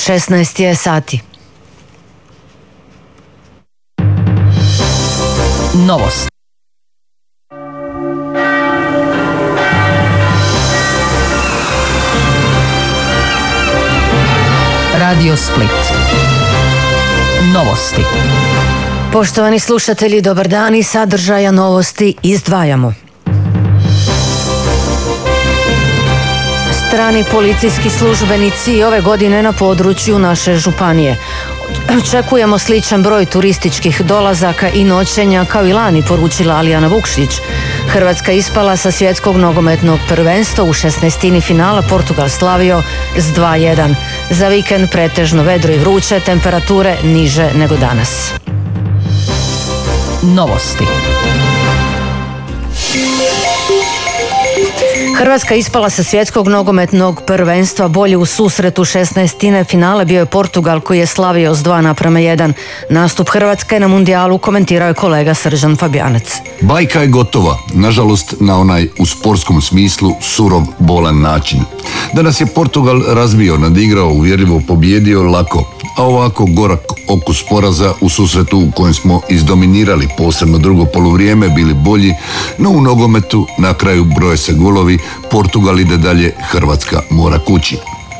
16 je sati. Novost. Radio Split. Novosti. Poštovani slušatelji, dobar dan. I sadržaja novosti izdvajamo. Strani policijski službenici ove godine na području naše županije. Očekujemo sličan broj turističkih dolazaka i noćenja kao i lani, poručila Alijana Vukšić. Hrvatska ispala sa svjetskog nogometnog prvenstva u 16. finala, Portugal slavio s 2:1. Za vikend pretežno vedro i vruće, temperature niže nego danas. Novosti. Hrvatska ispala sa svjetskog nogometnog prvenstva. Bolji u susretu 16. finale bio je Portugal koji je slavio s 2:1. Nastup Hrvatske na mundijalu komentirao je kolega Srđan Fabijanac. Bajka je gotova, nažalost na onaj u sportskom smislu surov, bolan način. Danas je Portugal razbio, nadigrao, uvjerljivo pobjedio lako, a ovako gorak okus poraza u susretu u kojem smo izdominirali, posebno drugo poluvrijeme, bili bolji, no u nogometu na kraju broje se golovi, Portugal ide dalje, Hrvatska mora kući.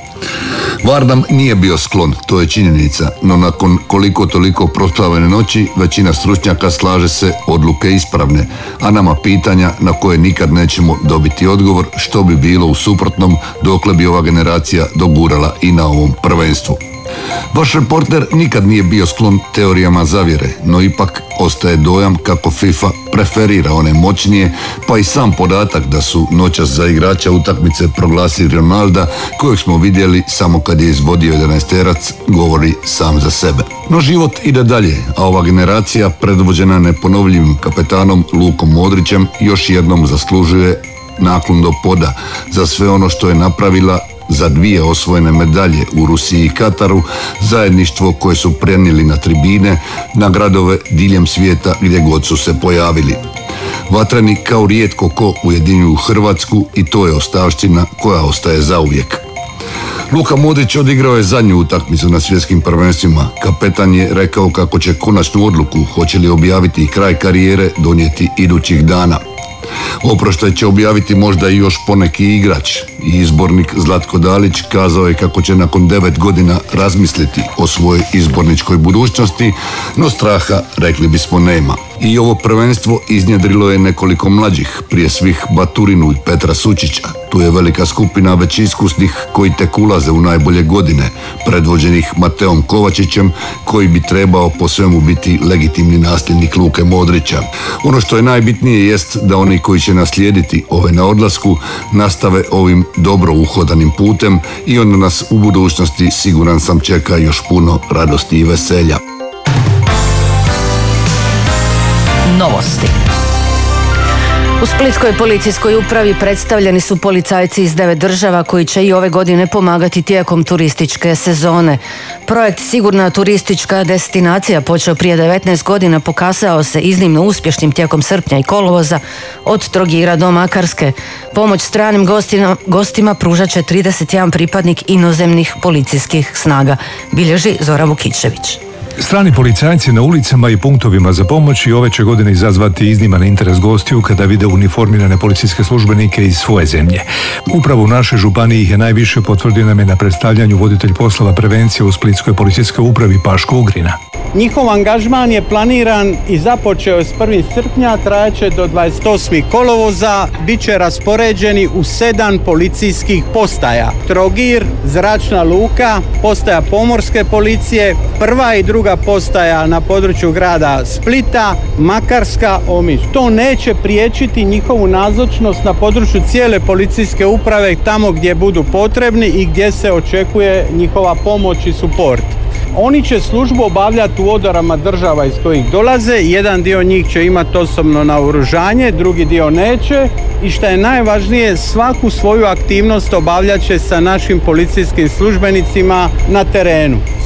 VAR nam nije bio sklon, to je činjenica, no nakon koliko toliko proslavljene noći, većina stručnjaka slaže se odluke ispravne, a nama pitanja na koje nikad nećemo dobiti odgovor, što bi bilo u suprotnom dokle bi ova generacija dogurala i na ovom prvenstvu. Vaš reporter nikad nije bio sklon teorijama zavjere, no ipak ostaje dojam kako FIFA preferira one moćnije, pa i sam podatak da su noćas za igrača utakmice proglasili Ronalda, kojeg smo vidjeli samo kad je izvodio 11-terac, govori sam za sebe. No život ide dalje, a ova generacija, predvođena neponovljivim kapetanom Lukom Modrićem, još jednom zaslužuje naklon do poda za sve ono što je napravila, za 2 osvojene medalje u Rusiji i Kataru, zajedništvo koje su prenijeli na tribine, na gradove diljem svijeta gdje god su se pojavili. Vatreni kao rijetko ko ujedinjuju Hrvatsku i to je ostavština koja ostaje zauvijek. Luka Modrić odigrao je zadnju utakmicu na svjetskim prvenstvima. Kapetan je rekao kako će konačnu odluku, hoće li objaviti kraj karijere, donijeti idućih dana. Oproštaj će objaviti možda i još poneki igrač. I izbornik Zlatko Dalić kazao je kako će nakon 9 godina razmisliti o svojoj izborničkoj budućnosti, no straha, rekli bismo, nema. I ovo prvenstvo iznjedrilo je nekoliko mlađih, prije svih Baturinu i Petra Sučića. Tu je velika skupina već iskusnih koji tek ulaze u najbolje godine, predvođenih Mateom Kovačićem, koji bi trebao po svemu biti legitimni nasljednik Luke Modrića. Ono što je najbitnije jest da oni koji će naslijediti ove na odlasku nastave ovim dobro uhodanim putem i onda nas u budućnosti, siguran sam, čeka još puno radosti i veselja. Novosti. U Splitskoj policijskoj upravi predstavljeni su policajci iz 9 država koji će i ove godine pomagati tijekom turističke sezone. Projekt Sigurna turistička destinacija, počeo prije 19 godina, pokazao se iznimno uspješnim tijekom srpnja i kolovoza od Trogira do Makarske. Pomoć stranim gostima pružat će 31 pripadnik inozemnih policijskih snaga, bilježi Zoran Vukičević. Strani policajci na ulicama i punktovima za pomoć i ove će godine izazvati izniman interes gostiju kada vide uniformirane policijske službenike iz svoje zemlje. Upravo u našoj županiji ih je najviše, potvrdio nam je na predstavljanju voditelj poslova prevencije u Splitskoj policijskoj upravi Paško Ugrina. Njihov angažman je planiran i započeo je s 1. srpnja, trajaće do 28. kolovoza, bit će raspoređeni u 7 policijskih postaja. Trogir, Zračna luka, postaja pomorske policije, 1. i 2. postaja na području grada Splita, Makarska, Omiš. To neće priječiti njihovu nazočnost na području cijele policijske uprave tamo gdje budu potrebni i gdje se očekuje njihova pomoć i suport. Oni će službu obavljati u odorama država iz kojih dolaze. Jedan dio njih će imati osobno naoružanje, drugi dio neće. I što je najvažnije, svaku svoju aktivnost obavljat će sa našim policijskim službenicima na terenu.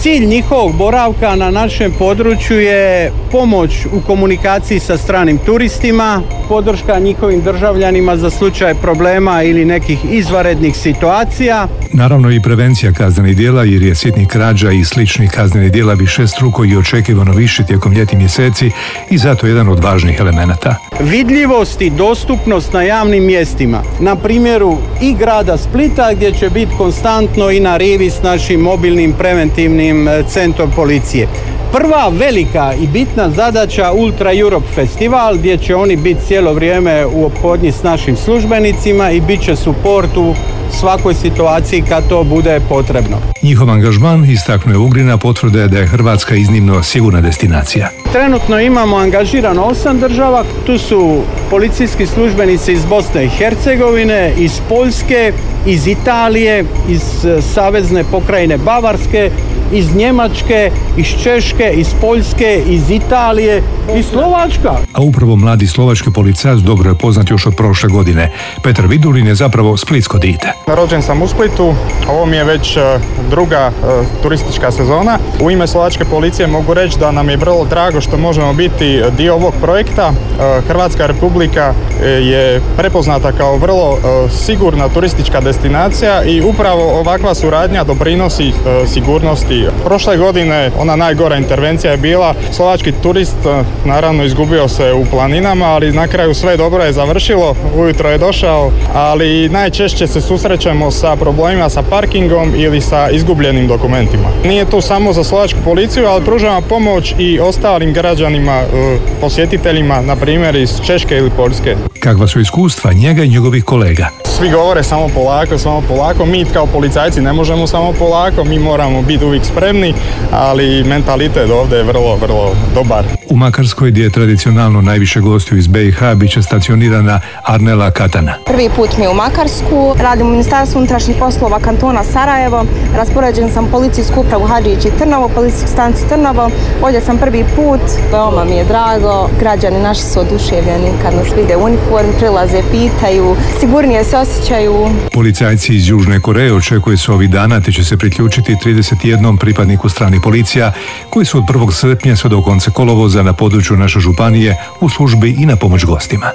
Cilj njihovog boravka na našem području je pomoć u komunikaciji sa stranim turistima, podrška njihovim državljanima za slučaj problema ili nekih izvanrednih situacija. Naravno i prevencija kaznenih djela, jer je sitnih krađa i sličnih kaznenih djela višestruko i očekivano više tijekom ljetnih mjeseci i zato jedan od važnih elemenata. Vidljivost i dostupnost na javnim mjestima. Na primjeru i grada Splita gdje će biti konstantno i na rivi s našim mobilnim preventivnim centrom policije. Prva velika i bitna zadaća Ultra Europe Festival gdje će oni biti cijelo vrijeme u ophodnji s našim službenicima i bit će suport u svakoj situaciji kad to bude potrebno. Njihov angažman, istaknuo je Ugrina, potvrde da je Hrvatska iznimno sigurna destinacija. Trenutno imamo angažirano 8 država, tu su policijski službenici iz Bosne i Hercegovine, iz Poljske, iz Italije, iz Savezne pokrajine Bavarske, iz Njemačke, iz Češke, iz Poljske, iz Italije i Slovačka. A upravo mladi slovački policajac dobro je poznat još od prošle godine. Petar Vidulin je zapravo splitsko dite. Rođen sam u Splitu, ovo mi je već druga turistička sezona. U ime slovačke policije mogu reći da nam je vrlo drago što možemo biti dio ovog projekta. Hrvatska republika je prepoznata kao vrlo sigurna turistička destinacija i upravo ovakva suradnja doprinosi sigurnosti. Prošle godine ona najgora intervencija je bila slovački turist, naravno izgubio se u planinama, ali na kraju sve dobro je završilo, ujutro je došao, ali najčešće se susrećemo sa problemima sa parkingom ili sa izgubljenim dokumentima. Nije tu samo za slovačku policiju, ali pružamo pomoć i ostalim građanima, posjetiteljima, na primjer iz Češke ili Poljske. Kakva su iskustva njega i njegovih kolega? Svi govore samo polako. Mi kao policajci ne možemo samo polako, mi moramo biti uvijek spremni, ali mentalitet ovdje je vrlo, vrlo dobar. U Makarskoj, gdje je tradicionalno najviše gostiju iz BiH, bit će stacionirana Arnela Katana. Prvi put mi je u Makarsku, radim u Ministarstvu unutrašnjih poslova kantona Sarajevo, raspoređen sam policijsku upravu Hadžić i Trnovo, policijsku stanicu Trnovo. Ovdje sam prvi put, veoma mi je drago, građani naši su oduševljeni kad nas vide u uniformi, prilaze, pitaju, sigurnije se osjećaju. Policajci iz Južne Koreje očekuje se ovih dana te će se priključiti 31 pripadniku stranih policija koji su od 1. srpnja sve do konca kolovoza na području naše županije u službi i na pomoć gostima.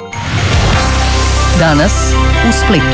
Danas u Splitu.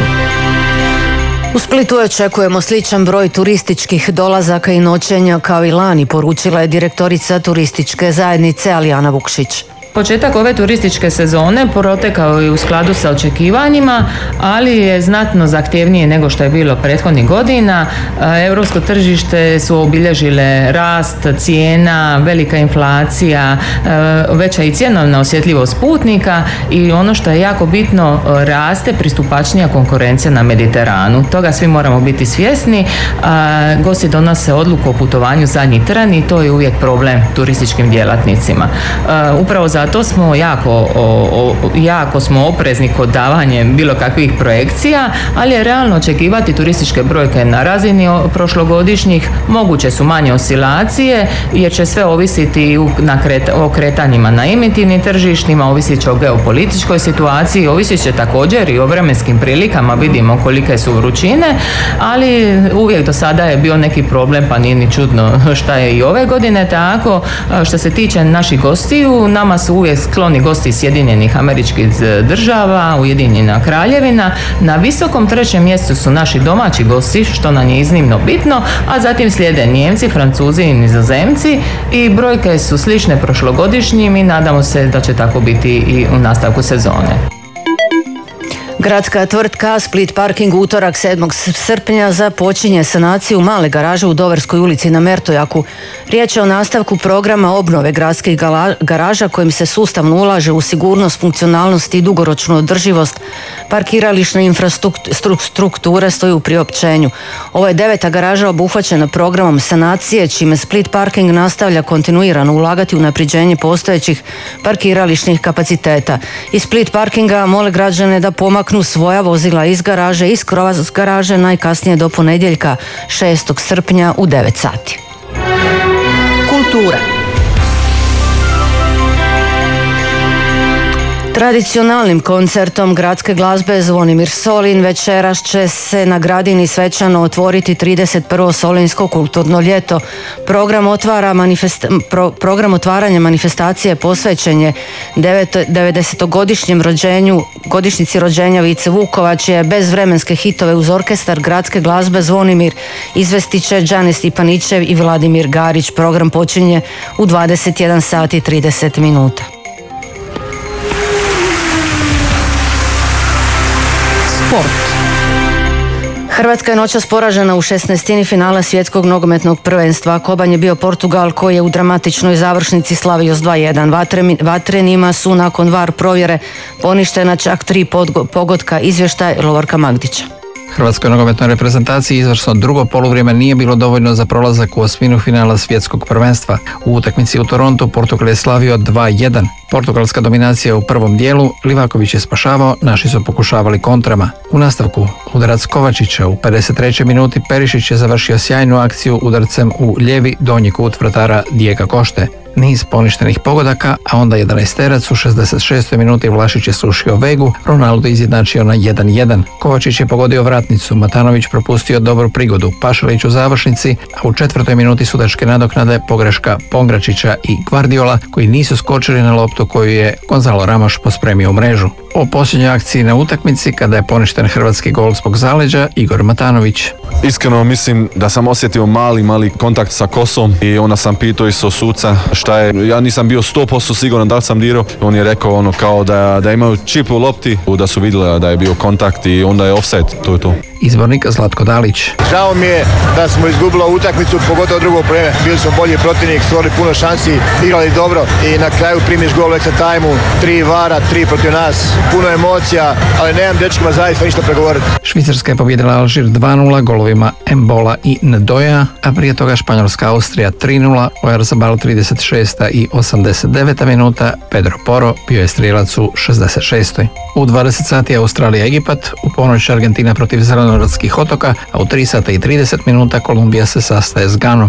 U Splitu očekujemo sličan broj turističkih dolazaka i noćenja kao i lani, poručila je direktorica turističke zajednice Alijana Vukšić. Početak ove turističke sezone protekao je u skladu sa očekivanjima, ali je znatno zahtjevnije nego što je bilo prethodnih godina. Europsko tržište su obilježile rast cijena, velika inflacija, veća i cjenovna osjetljivost putnika i ono što je jako bitno, raste pristupačnija konkurencija na Mediteranu. Toga svi moramo biti svjesni. Gosti donose odluku o putovanju zadnji tren i to je uvijek problem turističkim djelatnicima. Upravo zato smo jako smo oprezni kod davanja bilo kakvih projekcija, ali je realno očekivati turističke brojke na razini prošlogodišnjih. Moguće su manje oscilacije jer će sve ovisiti o kretanjima na emitivnim tržištima, ovisit će o geopolitičkoj situaciji, ovisit će također i o vremenskim prilikama, vidimo kolike su vrućine, ali uvijek do sada je bio neki problem, pa nije ni čudno šta je i ove godine tako. Što se tiče naših gostiju, nama su uvijek skloni gosti iz Sjedinjenih Američkih Država, Ujedinjena Kraljevina. Na visokom 3. mjestu su naši domaći gosti, što nam je iznimno bitno, a zatim slijede Nijemci, Francuzi i Nizozemci i brojke su slične prošlogodišnjim i nadamo se da će tako biti i u nastavku sezone. Gradska tvrtka Split Parking utorak 7. srpnja započinje sanaciju male garaže u Doverskoj ulici na Mertojaku. Riječ je o nastavku programa obnove gradskih garaža kojim se sustavno ulaže u sigurnost, funkcionalnost i dugoročnu održivost. Parkirališne infrastrukture stoji u priopćenju. Ovo je 9. garaža obuhvaćena programom sanacije, čime Split Parking nastavlja kontinuirano ulagati u unapređenje postojećih parkirališnih kapaciteta. Iz Split Parkinga mole građane da pomaknu svoja vozila iz garaže, iz krova garaže najkasnije do ponedjeljka 6. srpnja u 9 sati. Kultura. Tradicionalnim koncertom gradske glazbe Zvonimir Solin večeras će se na Gradini svečano otvoriti 31. Solinsko kulturno ljeto. Program otvaranja manifestacije posvećen je 90-godišnjem godišnjici rođenja Vice Vukova, čije bezvremenske hitove uz orkestar gradske glazbe Zvonimir izvesti će Đane Stipanićev i Vladimir Garić. Program počinje u 21 sat i 30 minuta. Sport. Hrvatska je noćas poražena u 16. finala svjetskog nogometnog prvenstva. Kobanj je bio Portugal koji je u dramatičnoj završnici slavio s 2:1. Vatrenima su nakon VAR provjere poništena čak 3 pogotka. Izvještaj Lovorka Magdića. Hrvatskoj nogometnoj reprezentaciji izvršno drugo poluvrijeme nije bilo dovoljno za prolazak u osminu finala svjetskog prvenstva. U utakmici u Torontu Portugal je slavio 2:1. Portugalska dominacija u prvom dijelu, Livaković je spašavao, naši su pokušavali kontrama. U nastavku udarac Kovačića u 53. minuti Perišić je završio sjajnu akciju udarcem u lijevi donji kut vratara Dijega Košte. Niz poništenih pogodaka, a onda 11-terac u 66. minuti Vlašić je srušio Vegu, Ronaldo izjednačio na 1:1. Kovačić je pogodio vratnicu, Matanović propustio dobru prigodu, Pašalić u završnici, a u 4. minuti sudačke nadoknade pogreška Pongračića i Guardiola koji nisu skočili na loptu koju je Gonzalo Ramos pospremio u mrežu. O posljednjoj akciji na utakmici, kada je poništen hrvatski gol zbog zaleđa, Igor Matanović. Iskreno mislim da sam osjetio mali kontakt sa kosom i onda sam pitao isto suca šta je. Ja nisam bio 100% siguran da li sam dirao. On je rekao kao da imaju čip u lopti, da su vidjeli da je bio kontakt i onda je offside, to je to. Izbornik Zlatko Dalić. Žao mi je da smo izgubili utakmicu, pogotovo drugo vrijeme. Bili smo bolji protivnik, stvorili puno šansi, igrali dobro i na kraju primiš gol u extra timeu, 3 vara, 3 protiv nas, puno emocija, ali nemam dečkima zaista ništa pregovoriti. Švicarska je pobijedila Alžir 2:0 golovima Embola i Ndoja, a prije toga Španjolska Austrija 3:0, Oyarzabal 36. i 89. minuta, Pedro Porro bio je strijelac u 66. U 20 sati Australija Egipat, u ponoć Argentina protiv Zelenorodskih otoka, a u 3 sata i 30 minuta Kolumbija se sastaje s Ganom.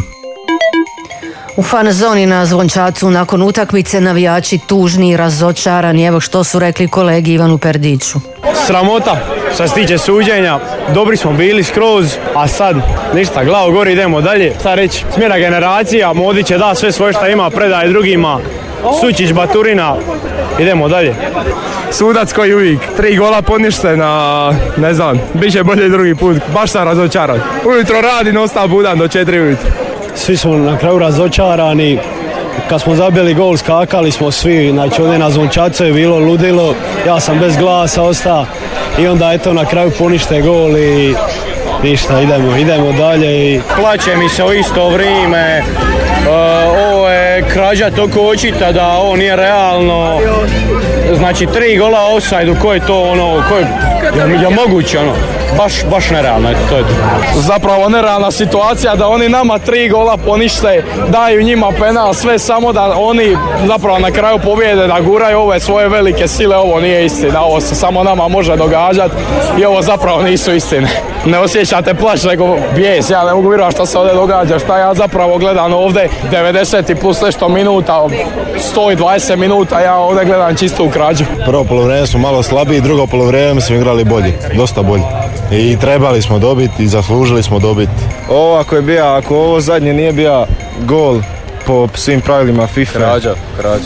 U fan zoni na Zvončacu nakon utakmice navijači tužni i razočarani. Evo što su rekli kolegi Ivanu Perdiću. Sramota što se tiče suđenja, dobri smo bili skroz, a sad ništa, glavo gori, idemo dalje. Sad reći, smjena generacija, Modić je da sve svoje što ima, predaje drugima, Sučić, Baturina, idemo dalje. Sudac koji uvijek, 3 gola poništena, ne znam, bit će bolje drugi put, baš sam razočaran. Ujutro radim, ostao budan do 4 ujutro. Svi smo na kraju razočarani, kad smo zabili gol skakali smo svi, znači ovdje na Zvončacu je bilo ludilo, ja sam bez glasa ostao i onda eto na kraju ponište gol i ništa, idemo dalje i plaće mi se u isto vrijeme, ovo je krađa toliko očita da ovo nije realno, znači 3 gola offside, ko je to je moguće baš nerealno, eto to je to. Zapravo nerealna situacija da oni nama 3 gola ponište, daju njima penal, sve samo da oni zapravo na kraju pobjede, da guraju ove svoje velike sile, ovo nije istina, ovo se samo nama može događati i ovo zapravo nisu istine. Ne osjećate plać nego bijes, ja ne mogu vjerovati što se ovdje događa, šta ja zapravo gledam ovdje 90 plus nešto minuta, 120 minuta, ja ovdje gledam čisto u krađu. Prvo polovrijeme smo malo slabiji, drugo polovrijeme smo igrali bolje, dosta bolje. I trebali smo dobiti i zaslužili smo dobiti. Ovo ako ovo zadnje nije bio gol po svim pravilima FIFA. Krađa.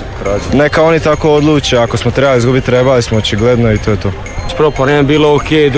Neka oni tako odluče, ako smo trebali izgubiti, trebali smo očigledno i to je to. Prvo polovrijeme bilo ok,